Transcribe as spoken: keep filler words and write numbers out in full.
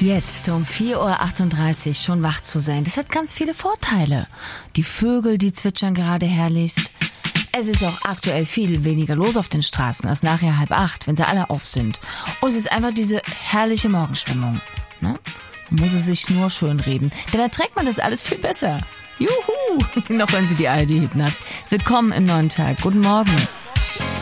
Jetzt um vier Uhr achtunddreißig schon wach zu sein, das hat ganz viele Vorteile. Die Vögel, die zwitschern gerade herrlichst. Es ist auch aktuell viel weniger los auf den Straßen als nachher halb acht, wenn sie alle auf sind. Und es ist einfach diese herrliche Morgenstimmung. Ne? Man muss es sich nur schönreden, denn da trägt man das alles viel besser. Juhu! Noch wenn sie die alte Hitten hat. Willkommen im neuen Tag. Guten Morgen.